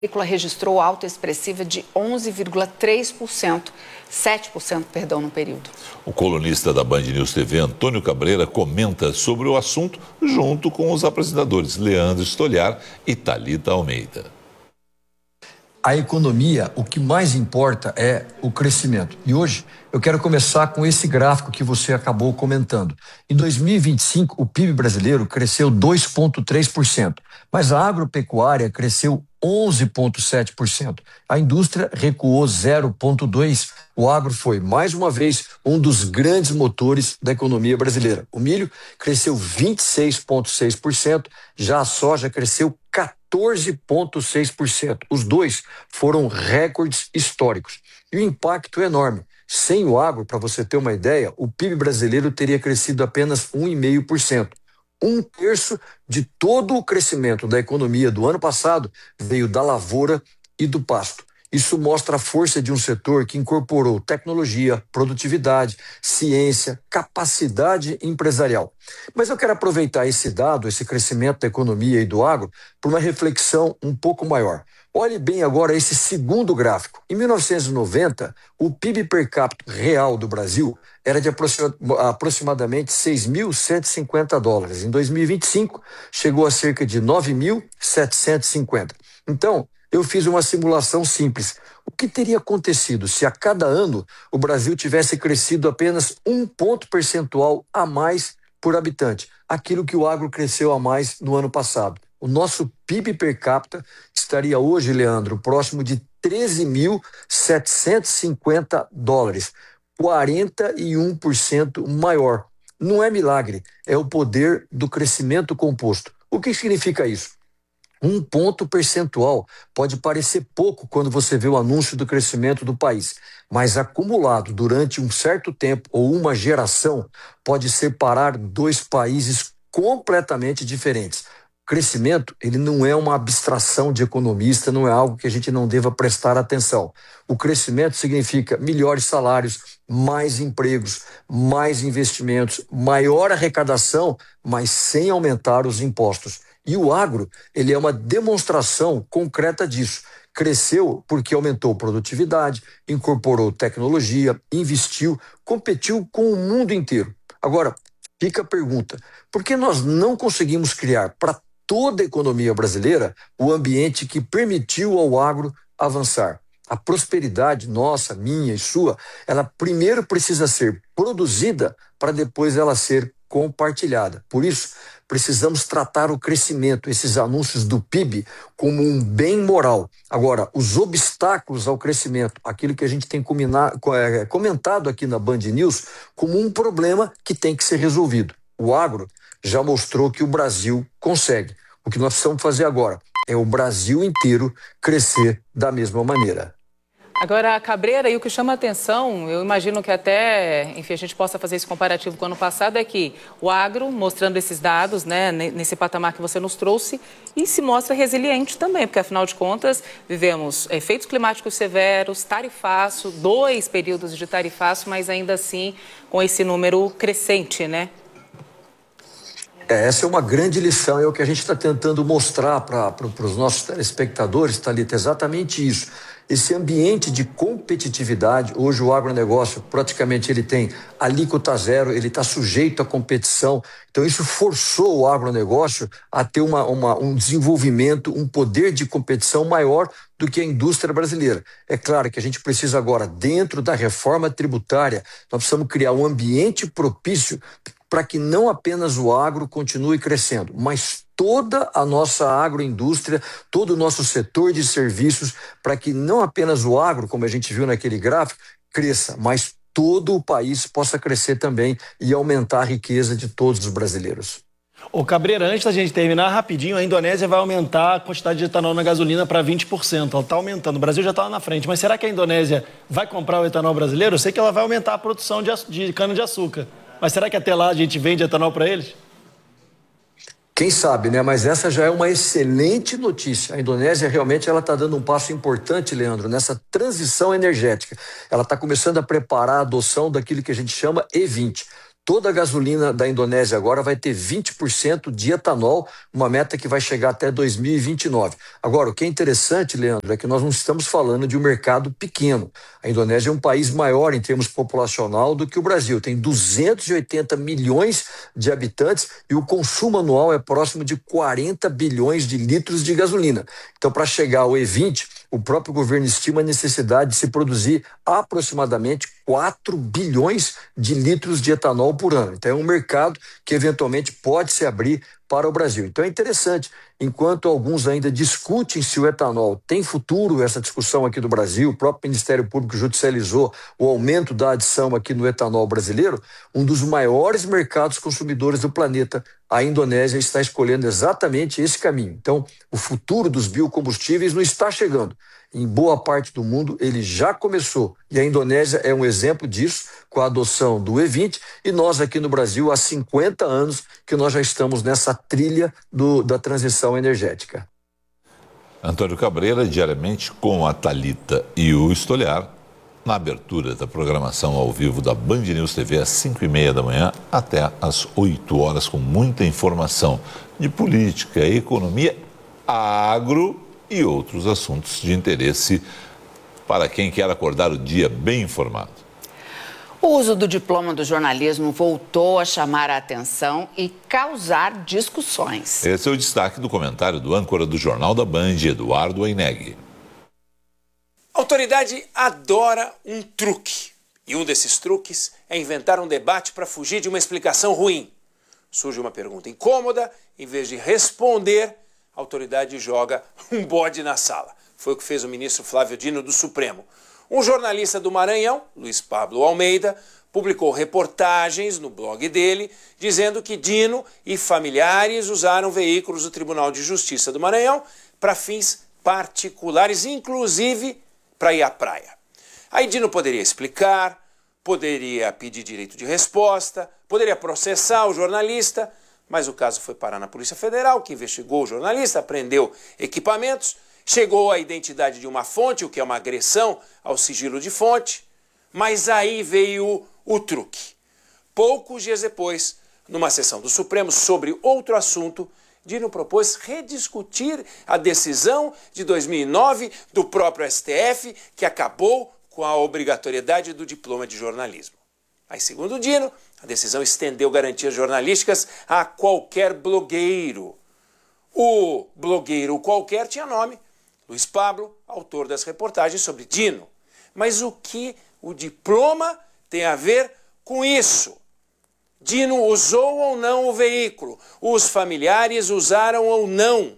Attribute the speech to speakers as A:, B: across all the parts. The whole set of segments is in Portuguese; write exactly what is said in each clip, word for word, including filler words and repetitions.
A: agrícola registrou alta expressiva de onze vírgula três por cento, sete por cento, perdão, no período.
B: O colunista da Band News T V, Antônio Cabreira, comenta sobre o assunto junto com os apresentadores Leandro Stoliar e Thalita Almeida.
C: A economia, o que mais importa é o crescimento. E hoje eu quero começar com esse gráfico que você acabou comentando. Em dois mil e vinte e cinco, o P I B brasileiro cresceu dois vírgula três por cento, mas a agropecuária cresceu onze vírgula sete por cento. A indústria recuou zero vírgula dois por cento. O agro foi, mais uma vez, um dos grandes motores da economia brasileira. O milho cresceu vinte e seis vírgula seis por cento, já a soja cresceu quatorze vírgula seis por cento. Os dois foram recordes históricos. E o impacto é enorme. Sem o agro, para você ter uma ideia, o P I B brasileiro teria crescido apenas um vírgula cinco por cento. Um terço de todo o crescimento da economia do ano passado veio da lavoura e do pasto. Isso mostra a força de um setor que incorporou tecnologia, produtividade, ciência, capacidade empresarial. Mas eu quero aproveitar esse dado, esse crescimento da economia e do agro, para uma reflexão um pouco maior. Olhe bem agora esse segundo gráfico. Em mil novecentos e noventa, o P I B per capita real do Brasil era de aproximadamente seis mil cento e cinquenta dólares. Em dois mil e vinte e cinco, chegou a cerca de nove mil setecentos e cinquenta. Então, eu fiz uma simulação simples. O que teria acontecido se a cada ano o Brasil tivesse crescido apenas um ponto percentual a mais por habitante? Aquilo que o agro cresceu a mais no ano passado. O nosso P I B per capita estaria hoje, Leandro, próximo de treze mil setecentos e cinquenta dólares, quarenta e um por cento maior. Não é milagre, é o poder do crescimento composto. O que significa isso? Um ponto percentual pode parecer pouco quando você vê o anúncio do crescimento do país, mas acumulado durante um certo tempo ou uma geração pode separar dois países completamente diferentes. O crescimento, ele não é uma abstração de economista, não é algo que a gente não deva prestar atenção. O crescimento significa melhores salários, mais empregos, mais investimentos, maior arrecadação, mas sem aumentar os impostos. E o agro, ele é uma demonstração concreta disso. Cresceu porque aumentou produtividade, incorporou tecnologia, investiu, competiu com o mundo inteiro. Agora, fica a pergunta, por que nós não conseguimos criar para toda a economia brasileira o ambiente que permitiu ao agro avançar? A prosperidade nossa, minha e sua, ela primeiro precisa ser produzida para depois ela ser compartilhada. Por isso, precisamos tratar o crescimento, esses anúncios do P I B, como um bem moral. Agora, os obstáculos ao crescimento, aquilo que a gente tem comentado aqui na Band News, como um problema que tem que ser resolvido. O agro já mostrou que o Brasil consegue. O que nós precisamos fazer agora é o Brasil inteiro crescer da mesma maneira.
D: Agora, Cabreira, e o que chama a atenção, eu imagino que até, enfim, a gente possa fazer esse comparativo com o ano passado, é que o agro, mostrando esses dados, né, nesse patamar que você nos trouxe, e se mostra resiliente também, porque, afinal de contas, vivemos efeitos climáticos severos, tarifaço, dois períodos de tarifaço, mas ainda assim com esse número crescente, né?
C: É, essa é uma grande lição, é o que a gente está tentando mostrar para os nossos telespectadores, Thalita, exatamente isso. Esse ambiente de competitividade, hoje o agronegócio praticamente ele tem alíquota zero, ele está sujeito à competição, então isso forçou o agronegócio a ter uma, uma, um desenvolvimento, um poder de competição maior do que a indústria brasileira. É claro que a gente precisa agora, dentro da reforma tributária, nós precisamos criar um ambiente propício para que não apenas o agro continue crescendo, mas toda a nossa agroindústria, todo o nosso setor de serviços, para que não apenas o agro, como a gente viu naquele gráfico, cresça, mas todo o país possa crescer também e aumentar a riqueza de todos os brasileiros.
E: Ô Cabreira, antes da gente terminar rapidinho, a Indonésia vai aumentar a quantidade de etanol na gasolina para vinte por cento. Ela está aumentando, o Brasil já está lá na frente, mas será que a Indonésia vai comprar o etanol brasileiro? Eu sei que ela vai aumentar a produção de, de cana-de-açúcar, mas será que até lá a gente vende etanol para eles?
C: Quem sabe, né? Mas essa já é uma excelente notícia. A Indonésia realmente ela está dando um passo importante, Leandro, nessa transição energética. Ela está começando a preparar a adoção daquilo que a gente chama E vinte. Toda a gasolina da Indonésia agora vai ter vinte por cento de etanol, uma meta que vai chegar até dois mil e vinte e nove. Agora, o que é interessante, Leandro, é que nós não estamos falando de um mercado pequeno. A Indonésia é um país maior em termos populacional do que o Brasil. Tem duzentos e oitenta milhões de habitantes e o consumo anual é próximo de quarenta bilhões de litros de gasolina. Então, para chegar ao E vinte, o próprio governo estima a necessidade de se produzir aproximadamente quatro bilhões de litros de etanol por ano. Então é um mercado que eventualmente pode se abrir para o Brasil. Então é interessante, enquanto alguns ainda discutem se o etanol tem futuro, essa discussão aqui do Brasil, o próprio Ministério Público judicializou o aumento da adição aqui no etanol brasileiro, um dos maiores mercados consumidores do planeta, a Indonésia, está escolhendo exatamente esse caminho. Então, o futuro dos biocombustíveis não está chegando. Em boa parte do mundo, ele já começou. E a Indonésia é um exemplo disso, com a adoção do E vinte. E nós aqui no Brasil, há cinquenta anos, que nós já estamos nessa trilha do, da transição energética.
B: Antônio Cabreira, diariamente com a Thalita e o Stoliar, na abertura da programação ao vivo da Band News T V, às cinco e meia da manhã até às oito horas, com muita informação de política, economia, agro e outros assuntos de interesse para quem quer acordar o dia bem informado.
A: O uso do diploma do jornalismo voltou a chamar a atenção e causar discussões.
B: Esse é o destaque do comentário do âncora do Jornal da Band, Eduardo Aineg.
F: A autoridade adora um truque. E um desses truques é inventar um debate para fugir de uma explicação ruim. Surge uma pergunta incômoda, em vez de responder, a autoridade joga um bode na sala. Foi o que fez o ministro Flávio Dino do Supremo. Um jornalista do Maranhão, Luiz Pablo Almeida, publicou reportagens no blog dele dizendo que Dino e familiares usaram veículos do Tribunal de Justiça do Maranhão para fins particulares, inclusive para ir à praia. Aí Dino poderia explicar, poderia pedir direito de resposta, poderia processar o jornalista, mas o caso foi parar na Polícia Federal, que investigou o jornalista, apreendeu equipamentos, chegou à identidade de uma fonte, o que é uma agressão ao sigilo de fonte, mas aí veio o truque. Poucos dias depois, numa sessão do Supremo sobre outro assunto, Dino propôs rediscutir a decisão de dois mil e nove do próprio S T F, que acabou com a obrigatoriedade do diploma de jornalismo. Aí, segundo Dino, a decisão estendeu garantias jornalísticas a qualquer blogueiro. O blogueiro qualquer tinha nome, Luiz Pablo, autor das reportagens sobre Dino. Mas o que o diploma tem a ver com isso? Dino usou ou não o veículo? Os familiares usaram ou não?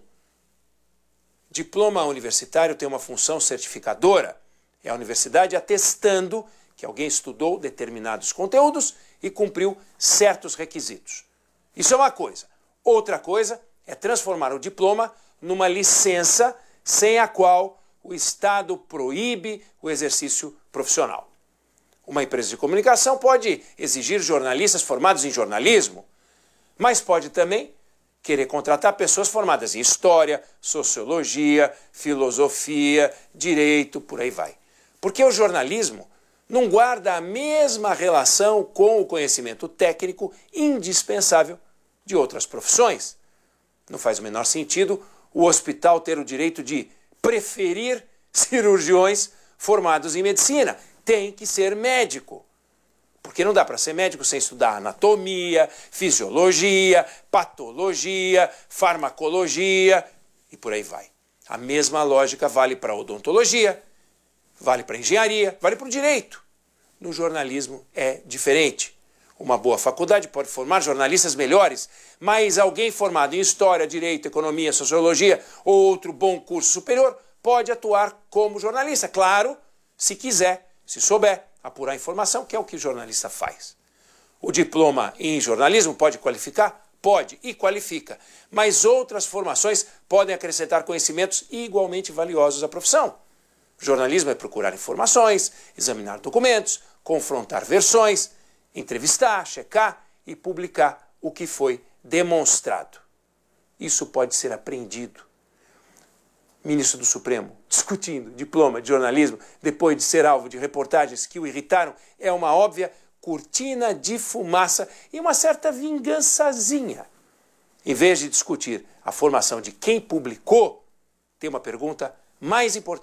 F: Diploma universitário tem uma função certificadora. É a universidade atestando que alguém estudou determinados conteúdos e cumpriu certos requisitos. Isso é uma coisa. Outra coisa é transformar o diploma numa licença sem a qual o Estado proíbe o exercício profissional. Uma empresa de comunicação pode exigir jornalistas formados em jornalismo, mas pode também querer contratar pessoas formadas em história, sociologia, filosofia, direito, por aí vai. Porque o jornalismo não guarda a mesma relação com o conhecimento técnico indispensável de outras profissões. Não faz o menor sentido o hospital ter o direito de preferir cirurgiões formados em medicina. Tem que ser médico, porque não dá para ser médico sem estudar anatomia, fisiologia, patologia, farmacologia e por aí vai. A mesma lógica vale para a odontologia, vale para a engenharia, vale para o direito. No jornalismo é diferente. Uma boa faculdade pode formar jornalistas melhores, mas alguém formado em história, direito, economia, sociologia ou outro bom curso superior pode atuar como jornalista, claro, se quiser. Se souber apurar informação, que é o que o jornalista faz. O diploma em jornalismo pode qualificar? Pode, e qualifica. Mas outras formações podem acrescentar conhecimentos igualmente valiosos à profissão. O jornalismo é procurar informações, examinar documentos, confrontar versões, entrevistar, checar e publicar o que foi demonstrado. Isso pode ser aprendido. Ministro do Supremo discutindo diploma de jornalismo depois de ser alvo de reportagens que o irritaram é uma óbvia cortina de fumaça e uma certa vingançazinha. Em vez de discutir a formação de quem publicou, tem uma pergunta mais importante.